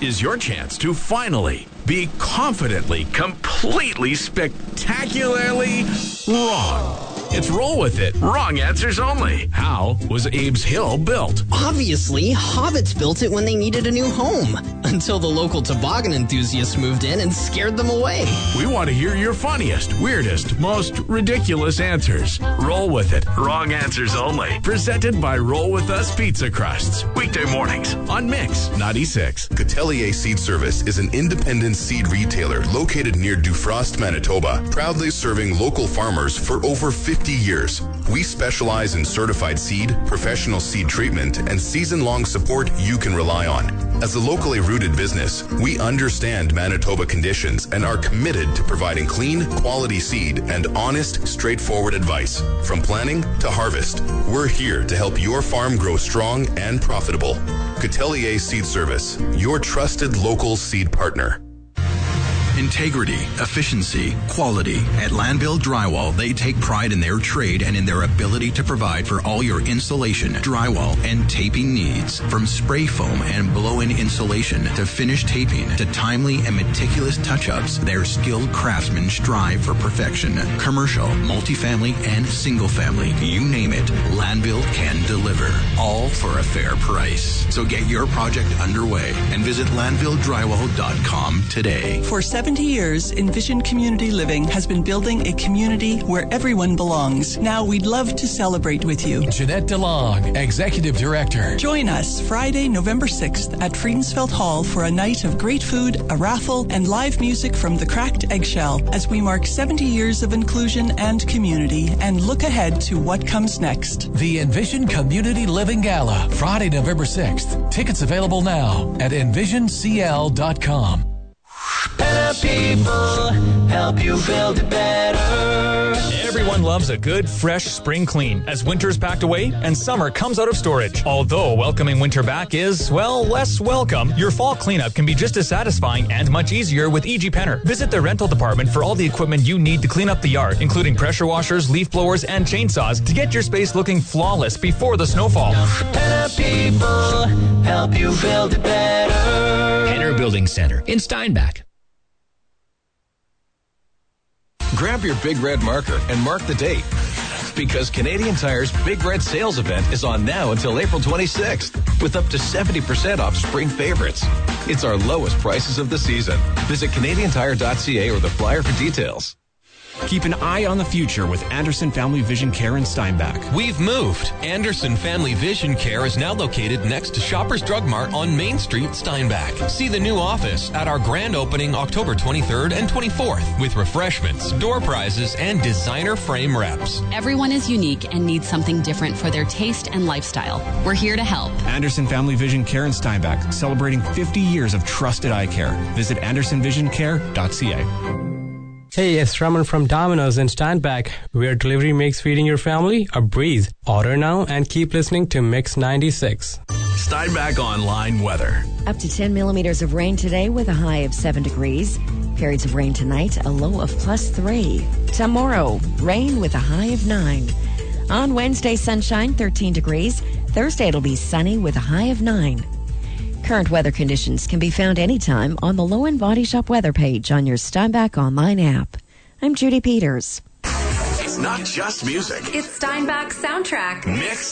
is your chance to finally be confidently, completely, spectacularly wrong. It's Roll With It. Wrong answers only. How was Abe's Hill built? Obviously, hobbits built it when they needed a new home. Until the local toboggan enthusiasts moved in and scared them away. We want to hear your funniest, weirdest, most ridiculous answers. Roll With It. Wrong answers only. Presented by Roll With Us Pizza Crusts. Weekday mornings on Mix 96. Coutelier Seed Service is an independent seed retailer located near Dufrost, Manitoba, proudly serving local farmers for over 50 years. We specialize in certified seed, professional seed treatment, and season-long support you can rely on. As a locally rooted business, we understand Manitoba conditions and are committed to providing clean, quality seed and honest, straightforward advice. From planting to harvest, we're here to help your farm grow strong and profitable. Coutelier Seed Service, your trusted local seed partner. Integrity, efficiency, quality. At Landville Drywall, they take pride in their trade and in their ability to provide for all your insulation, drywall, and taping needs. From spray foam and blow-in insulation to finished taping to timely and meticulous touch-ups, their skilled craftsmen strive for perfection. Commercial, multifamily, and single-family. You name it, Landville can deliver. All for a fair price. So get your project underway and visit LandvilleDrywall.com today. For 70 years, Envision Community Living has been building a community where everyone belongs. Now we'd love to celebrate with you. Jeanette DeLong, Executive Director. Join us Friday, November 6th at Friedensfeld Hall for a night of great food, a raffle, and live music from the Cracked Eggshell as we mark 70 years of inclusion and community and look ahead to what comes next. The Envision Community Living Gala, Friday, November 6th. Tickets available now at envisioncl.com. Better people help you build it better. Everyone loves a good, fresh spring clean as winter's packed away and summer comes out of storage. Although welcoming winter back is, well, less welcome, your fall cleanup can be just as satisfying and much easier with E.G. Penner. Visit the rental department for all the equipment you need to clean up the yard, including pressure washers, leaf blowers, and chainsaws to get your space looking flawless before the snowfall. Better people help you build it better. Penner Building Center in Steinbach. Grab your Big Red marker and mark the date, because Canadian Tire's Big Red sales event is on now until April 26th with up to 70% off spring favorites. It's our lowest prices of the season. Visit CanadianTire.ca or the flyer for details. Keep an eye on the future with Anderson Family Vision Care in Steinbach. We've moved. Anderson Family Vision Care is now located next to Shoppers Drug Mart on Main Street, Steinbach. See the new office at our grand opening October 23rd and 24th with refreshments, door prizes, and designer frame reps. Everyone is unique and needs something different for their taste and lifestyle. We're here to help. Anderson Family Vision Care in Steinbach, celebrating 50 years of trusted eye care. Visit AndersonVisionCare.ca. Hey, it's Raman from Domino's in Steinbach, where delivery makes feeding your family a breeze. Order now and keep listening to Mix 96. Steinbach Online weather. Up to 10 millimeters of rain today with a high of 7 degrees. Periods of rain tonight, a low of +3. Tomorrow, rain with a high of 9. On Wednesday, sunshine, 13 degrees. Thursday, it'll be sunny with a high of 9. Current weather conditions can be found anytime on the Low End Body Shop weather page on your Steinbach online app. I'm Judy Peters. It's not just music. It's Steinbach's soundtrack. Mix